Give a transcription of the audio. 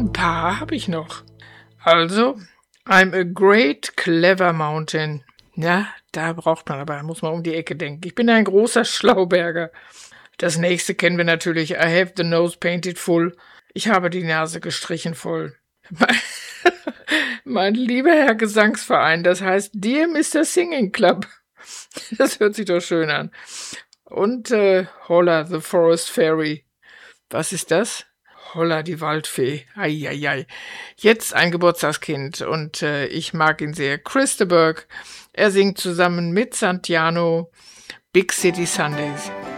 Ein paar habe ich noch. Also, I'm a great clever mountain. Ja, da muss man um die Ecke denken. Ich bin ein großer Schlauberger. Das nächste kennen wir natürlich. I have the nose painted full. Ich habe die Nase gestrichen voll. Mein lieber Herr Gesangsverein, das heißt Dear Mr. Singing Club. Das hört sich doch schön an. Und Holla, the Forest Fairy. Was ist das? Holla, die Waldfee. Eieiei. Jetzt ein Geburtstagskind und ich mag ihn sehr. Chris de Burgh. Er singt zusammen mit Santiano Big City Sundays.